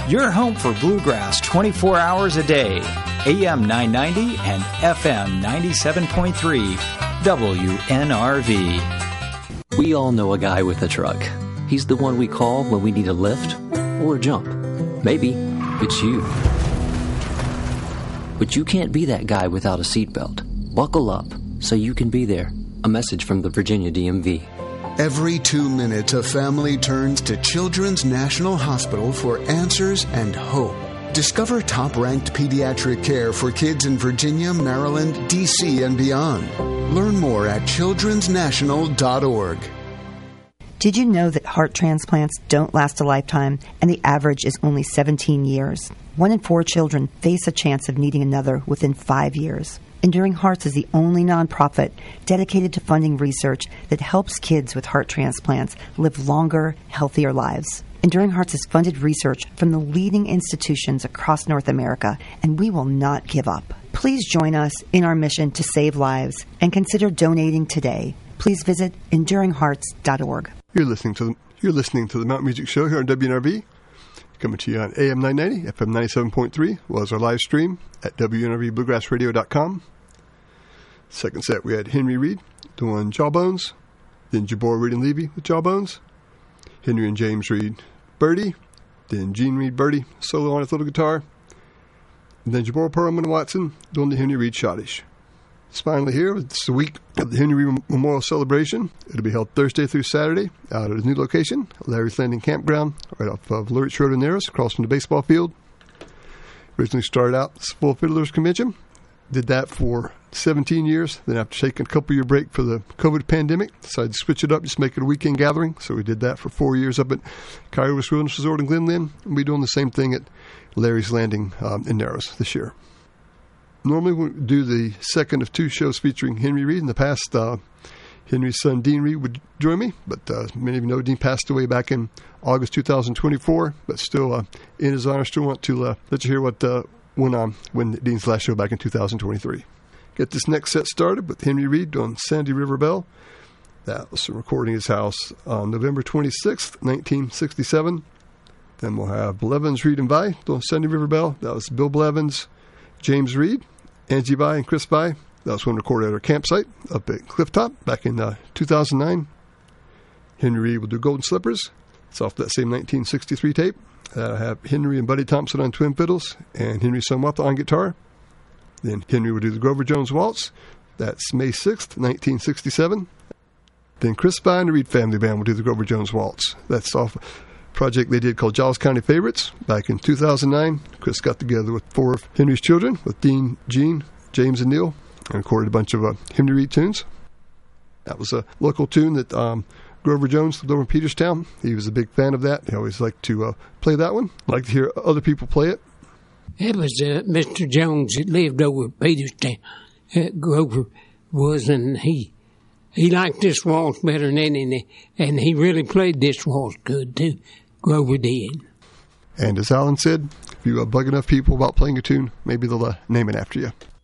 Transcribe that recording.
Your home for bluegrass 24 hours a day. AM 990 and FM 97.3 WNRV. We all know a guy with a truck. He's the one we call when we need a lift or a jump. Maybe it's you. But you can't be that guy without a seatbelt. Buckle up so you can be there. A message from the Virginia DMV. Every 2 minutes, a family turns to Children's National Hospital for answers and hope. Discover top-ranked pediatric care for kids in Virginia, Maryland, D.C., and beyond. Learn more at childrensnational.org. Did you know that heart transplants don't last a lifetime and the average is only 17 years? 1 in 4 children face a chance of needing another within 5 years. Enduring Hearts is the only nonprofit dedicated to funding research that helps kids with heart transplants live longer, healthier lives. Enduring Hearts has funded research from the leading institutions across North America, and we will not give up. Please join us in our mission to save lives and consider donating today. Please visit enduringhearts.org. You're listening to the Mountain Music Show here on WNRV, coming to you on AM 990, FM 97.3, was our live stream at WNRVBluegrassRadio.com. Second set, we had Henry Reed doing Jawbones, then Jabor Reed and Levy with Jawbones, Henry and James Reed Birdie, then Gene Reed Birdie solo on his little guitar, and then Jabor Perlman and Watson doing the Henry Reed Schottish. It's finally here. It's the week of the Henry Reed Memorial Celebration. It'll be held Thursday through Saturday out at his new location, Larry's Landing Campground, right off of Lurch Road in Narrows, across from the baseball field. Originally started out as Full Fiddlers Convention. Did that for 17 years. Then after taking a couple-year break for the COVID pandemic, decided to switch it up, just make it a weekend gathering. So we did that for 4 years up at Kiowa Wilderness Resort in Glenlyn. And we're doing the same thing at Larry's Landing in Narrows this year. Normally we do the second of 2 shows featuring Henry Reed. In the past, Henry's son Dean Reed would join me, but many of you know Dean passed away back in August 2024. But still, in his honor, still want to let you hear what went on when Dean's last show back in 2023. Get this next set started with Henry Reed on Sandy River Bell. That was recording his house on November 26th, 1967. Then we'll have Blevins, Reed, and Vi on Sandy River Bell. That was Bill Blevins, James Reed, Angie Vi, and Chris Vi. That was one recorded at our campsite up at Clifftop back in 2009. Henry Reed will do Golden Slippers. It's off that same 1963 tape. I have Henry and Buddy Thompson on twin fiddles and Henry Somwatha on guitar. Then Henry will do the Grover Jones Waltz. That's May 6th, 1967. Then Chris Vi and the Reed Family Band will do the Grover Jones Waltz. That's off a project they did called Giles County Favorites back in 2009. Chris got together with 4 of Henry's children, with Dean, Gene, James, and Neil, and recorded a bunch of Henry Reed tunes. That was a local tune that Grover Jones lived over in Peterstown. He was a big fan of that. He always liked to play that one. I'd like to hear other people play it. It was Mr. Jones that lived over at Peterstown. Grover was, and he liked this waltz better than any, and he really played this waltz good too. Grover did. And as Alan said, if you bug enough people about playing a tune, maybe they'll name it after you.